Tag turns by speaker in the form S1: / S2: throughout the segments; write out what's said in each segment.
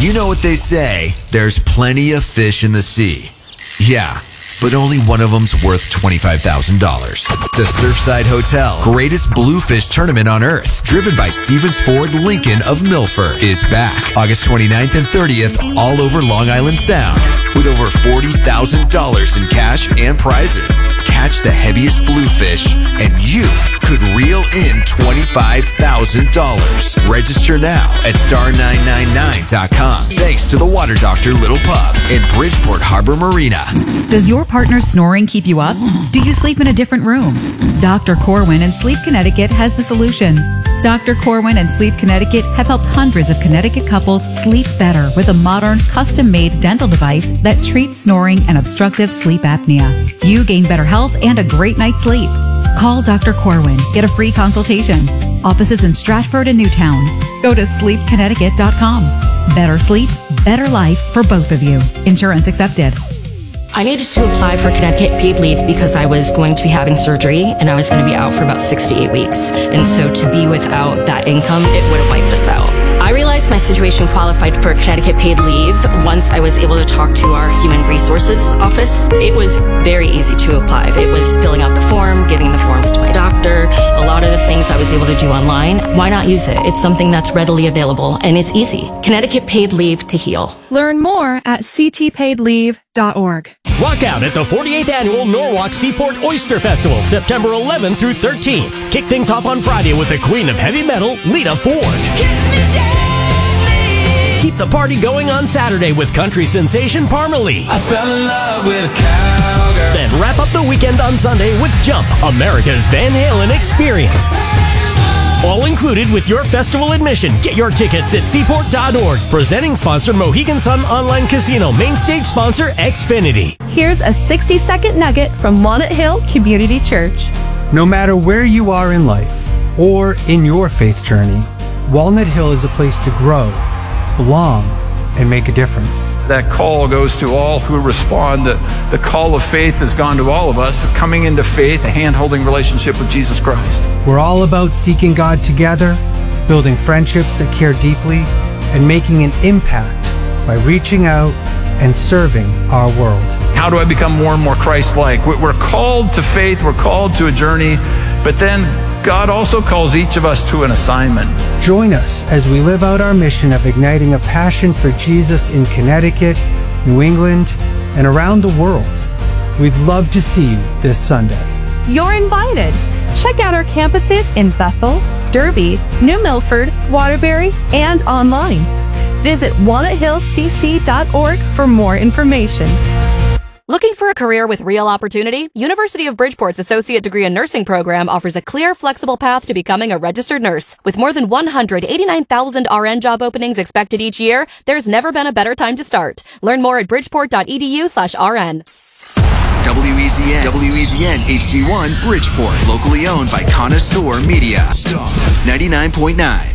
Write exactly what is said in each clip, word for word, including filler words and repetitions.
S1: You know what they say, there's plenty of fish in the sea. Yeah, but only one of them's worth twenty-five thousand dollars. The Surfside Hotel, greatest bluefish tournament on earth, driven by Stevens Ford Lincoln of Milford, is back August twenty-ninth and thirtieth all over Long Island Sound with over forty thousand dollars in cash and prizes. Catch the heaviest bluefish and you could reel in twenty-five thousand dollars. Register now at star nine nine nine dot com. Thanks to the Water Doctor Little Pub and Bridgeport Harbor Marina.
S2: Does your partner's snoring keep you up? Do you sleep in a different room? Doctor Corwin and Sleep Connecticut has the solution. Doctor Corwin and Sleep Connecticut have helped hundreds of Connecticut couples sleep better with a modern, custom-made dental device that treats snoring and obstructive sleep apnea. You gain better health and a great night's sleep. Call Doctor Corwin. Get a free consultation. Offices in Stratford and Newtown. Go to sleep connecticut dot com. Better sleep, better life for both of you. Insurance accepted.
S3: I needed to apply for Connecticut paid leave because I was going to be having surgery and I was going to be out for about six to eight weeks. And so to be without that income, it would have wiped us out. I realized my situation qualified for Connecticut paid leave once I was able to talk to our Human Resources office. It was very easy to apply. It was filling out the form, giving the forms to my doctor, a lot of the things I was able to do online. Why not use it? It's something that's readily available and it's easy. Connecticut paid leave to heal.
S4: Learn more at c t paid leave dot org.
S5: Walk out at the forty-eighth Annual Norwalk Seaport Oyster Festival, September eleventh through thirteenth. Kick things off on Friday with the Queen of Heavy Metal, Lita Ford. Keep the party going on Saturday with country sensation Parmalee.
S6: I fell in love with a cowgirl.
S5: Then wrap up the weekend on Sunday with Jump, America's Van Halen experience. All included with your festival admission. Get your tickets at seaport dot org. Presenting sponsor Mohegan Sun Online Casino. Main stage sponsor Xfinity.
S4: Here's a sixty second nugget from Walnut Hill Community Church.
S7: No matter where you are in life or in your faith journey, Walnut Hill is a place to grow, belong, and make a difference.
S8: That call goes to all who respond. The, the call of faith has gone to all of us, coming into faith, a hand-holding relationship with Jesus Christ.
S7: We're all about seeking God together, building friendships that care deeply, and making an impact by reaching out and serving our world.
S8: How do I become more and more Christ-like? We're called to faith, we're called to a journey, but then God also calls each of us to an assignment.
S7: Join us as we live out our mission of igniting a passion for Jesus in Connecticut, New England, and around the world. We'd love to see you this Sunday.
S4: You're invited. Check out our campuses in Bethel, Derby, New Milford, Waterbury, and online. Visit walnut hill c c dot org for more information.
S9: Looking for a career with real opportunity? University of Bridgeport's Associate Degree in Nursing program offers a clear, flexible path to becoming a registered nurse. With more than one hundred eighty-nine thousand R N job openings expected each year, there's never been a better time to start. Learn more at bridgeport dot e d u slash r n.
S1: W E Z N, W E Z N H D one Bridgeport, locally owned by Connoisseur Media. Star ninety-nine point nine.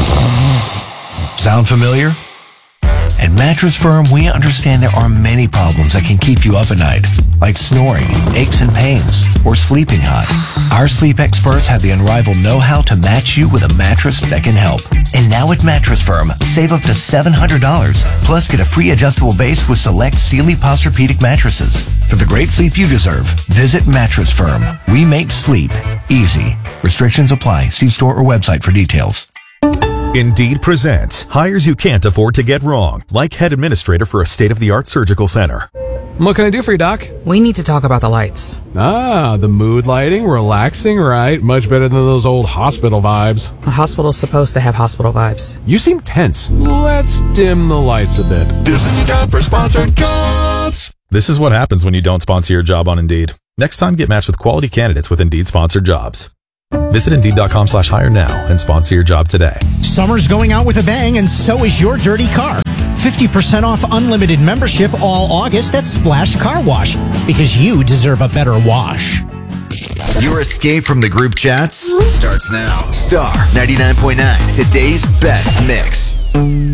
S10: Sound familiar? At Mattress Firm, we understand there are many problems that can keep you up at night, like snoring, aches and pains, or sleeping hot. Our sleep experts have the unrivaled know-how to match you with a mattress that can help. And now at Mattress Firm, save up to seven hundred dollars, plus get a free adjustable base with select Sealy Posturepedic mattresses. For the great sleep you deserve, visit Mattress Firm. We make sleep easy. Restrictions apply. See store or website for details.
S11: Indeed presents hires you can't afford to get wrong, like head administrator for a state-of-the-art surgical center.
S12: What can I do for you, Doc?
S13: We need to talk about the lights.
S12: Ah, the mood lighting, relaxing, right? Much better than those old hospital vibes.
S13: A hospital's supposed to have hospital vibes.
S12: You seem tense. Let's dim the lights a bit.
S11: This is your time for sponsored jobs. This is what happens when you don't sponsor your job on Indeed. Next time, get matched with quality candidates with Indeed sponsored jobs. Visit Indeed.com slash hire now and sponsor your job today.
S14: Summer's going out with a bang, and so is your dirty car. fifty percent off unlimited membership all August at Splash Car Wash, because you deserve a better wash.
S1: Your escape from the group chats starts now. Star ninety-nine point nine, today's best mix.